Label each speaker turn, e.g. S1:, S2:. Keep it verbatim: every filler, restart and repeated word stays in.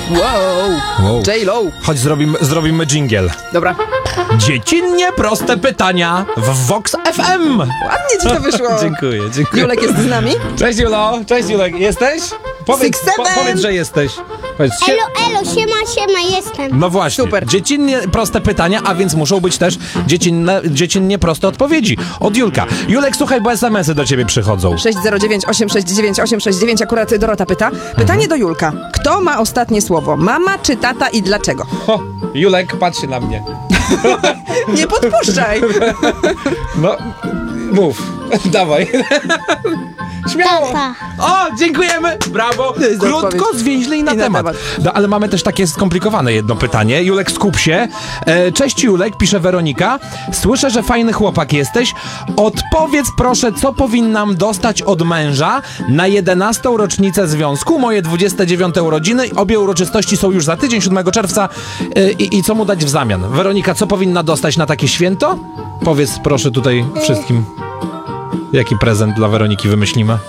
S1: Wow.
S2: Wow.
S1: J-Lo.
S2: Chodź, zrobimy, zrobimy dżingiel.
S1: Dobra.
S2: Dziecinnie proste pytania w Vox F M.
S1: Ładnie ci to wyszło.
S2: Dziękuję, dziękuję.
S1: Julek jest z nami?
S2: Cześć Julo, cześć Julek, jesteś? Powiedz,
S1: Six, seven.
S2: po, powiedz, że jesteś. Powiedz, sie-
S3: Elo, elo, siema, siema, jestem.
S2: No właśnie,
S1: Super.
S2: dziecinnie proste pytania, a więc muszą być też dziecinne, dziecinnie proste odpowiedzi. Od Julka. Julek, słuchaj, bo es em esy do ciebie przychodzą.
S1: sześć zero dziewięć osiem sześć dziewięć osiem sześć dziewięć, akurat Dorota pyta. Pytanie do Julka. Kto ma ostatnie słowo? Mama czy tata i dlaczego?
S2: Ho, Julek, patrzy na mnie.
S1: Nie podpuszczaj.
S2: No, mów, dawaj. Śmiało.
S3: Tata.
S2: O, dziękujemy, brawo.
S1: To jest
S2: Krótko,
S1: odpowiedź.
S2: zwięźle i na
S1: I na
S2: temat.
S1: temat.
S2: No, ale mamy też takie skomplikowane jedno pytanie. Julek, skup się. E, cześć Julek, pisze Weronika. Słyszę, że fajny chłopak jesteś. Odpowiedz proszę, co powinnam dostać od męża na jedenastą rocznicę związku, moje dwudzieste dziewiąte urodziny. Obie uroczystości są już za tydzień, siódmego czerwca. E, i, I co mu dać w zamian? Weronika, co powinna dostać na takie święto? Powiedz proszę tutaj wszystkim, jaki prezent dla Weroniki wymyślimy.